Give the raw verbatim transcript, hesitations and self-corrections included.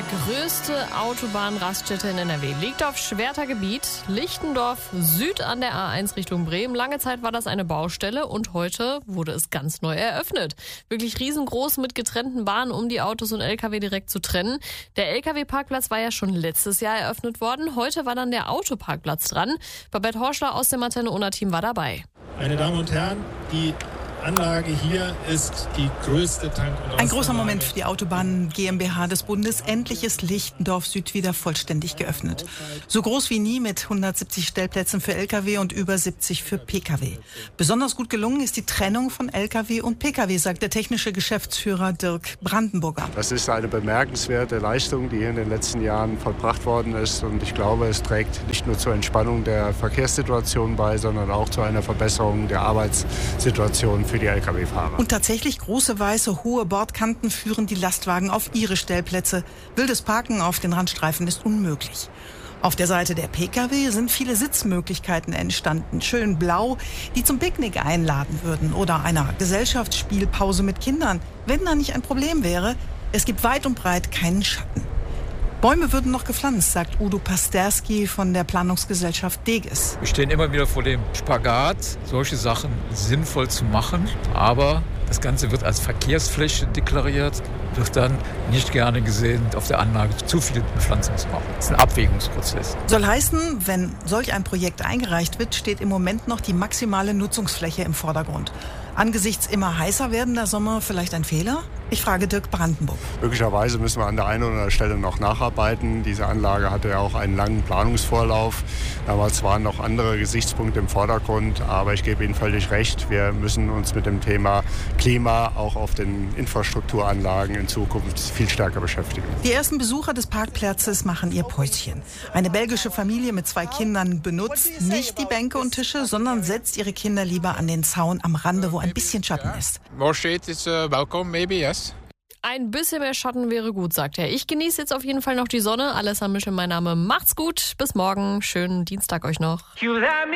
der größte Autobahnraststätte in N R W liegt auf Schwerter-Gebiet, Lichtendorf Süd an der A eins Richtung Bremen. Lange Zeit war das eine Baustelle und heute wurde es ganz neu eröffnet. Wirklich riesengroß mit getrennten Bahnen, um die Autos und L K W direkt zu trennen. Der L K W-Parkplatz war ja schon letztes Jahr eröffnet worden. Heute war dann der Autoparkplatz dran. Babette Horschler aus dem Antenne-Ona-Team war dabei. Meine Damen und Herren, die Anlage hier ist die größte Tank- und Ein großer Moment für die Autobahnen GmbH des Bundes. Endlich ist Lichtendorf Süd wieder vollständig geöffnet. So groß wie nie mit hundertsiebzig Stellplätzen für L K W und über siebzig für P K W. Besonders gut gelungen ist die Trennung von L K W und P K W, sagt der technische Geschäftsführer Dirk Brandenburger. Das ist eine bemerkenswerte Leistung, die hier in den letzten Jahren vollbracht worden ist. Und ich glaube, es trägt nicht nur zur Entspannung der Verkehrssituation bei, sondern auch zu einer Verbesserung der Arbeitssituation für die L K W-Fahrer. Und tatsächlich große, weiße, hohe Bordkanten führen die Lastwagen auf ihre Stellplätze. Wildes Parken auf den Randstreifen ist unmöglich. Auf der Seite der P K W sind viele Sitzmöglichkeiten entstanden, schön blau, die zum Picknick einladen würden oder einer Gesellschaftsspielpause mit Kindern, wenn da nicht ein Problem wäre. Es gibt weit und breit keinen Schatten. Bäume würden noch gepflanzt, sagt Udo Pasterski von der Planungsgesellschaft Deges. Wir stehen immer wieder vor dem Spagat, solche Sachen sinnvoll zu machen. Aber das Ganze wird als Verkehrsfläche deklariert, wird dann nicht gerne gesehen, auf der Anlage zu viel Bepflanzung zu machen. Das ist ein Abwägungsprozess. Soll heißen, wenn solch ein Projekt eingereicht wird, steht im Moment noch die maximale Nutzungsfläche im Vordergrund. Angesichts immer heißer werdender Sommer vielleicht ein Fehler? Ich frage Dirk Brandenburg. Möglicherweise müssen wir an der einen oder anderen Stelle noch nacharbeiten. Diese Anlage hatte ja auch einen langen Planungsvorlauf. Damals waren noch andere Gesichtspunkte im Vordergrund. Aber ich gebe Ihnen völlig recht, wir müssen uns mit dem Thema Klima auch auf den Infrastrukturanlagen in Zukunft viel stärker beschäftigen. Die ersten Besucher des Parkplatzes machen ihr Päuschen. Eine belgische Familie mit zwei Kindern benutzt nicht die Bänke und Tische, sondern setzt ihre Kinder lieber an den Zaun am Rande, wo ein bisschen Schatten ist. More shade is uh, welcome, maybe, yes. Ein bisschen mehr Schatten wäre gut, sagt er. Ich genieße jetzt auf jeden Fall noch die Sonne. Alessa Mischel, mein Name. Macht's gut. Bis morgen. Schönen Dienstag euch noch.